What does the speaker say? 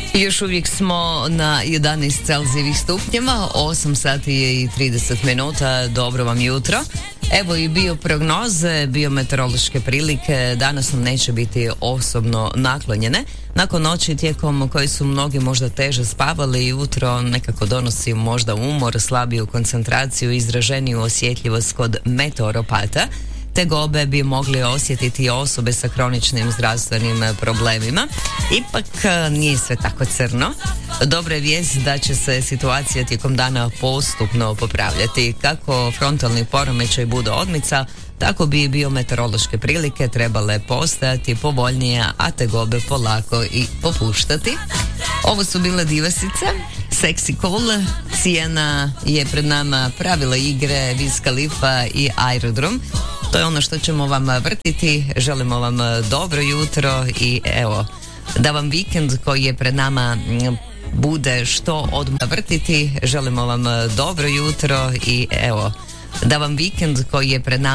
Još uvijek smo na 11 Celzijevih stupnjeva, 8 sati je i 30 minuta, dobro vam jutro. Evo i bioprognoze, biometeorološke prilike danas nam neće biti osobno naklonjene. Nakon noći tijekom koje su mnogi možda teže spavali, jutro nekako donosi možda umor, slabiju koncentraciju, izraženiju osjetljivost kod meteoropata. Tegobe bi mogli osjetiti osobe sa kroničnim zdravstvenim problemima. Ipak nije sve tako crno. Dobra je vijest da će se situacija tijekom dana postupno popravljati. Kako frontalni poremećaj bude odmica, tako bi biometeorološke prilike trebale postajati povoljnije, a tegobe polako i popuštati. Ovo su bile Divasice, Sexy Cool, Cijena je pred nama, Pravila igre, Wiz Khalifa i Aerodrom. To je ono što ćemo vam vrtiti. Želimo vam dobro jutro i evo, da vam vikend koji je pred nama bude što odmah vrtiti. Želimo vam dobro jutro i evo, da vam vikend koji je pred nama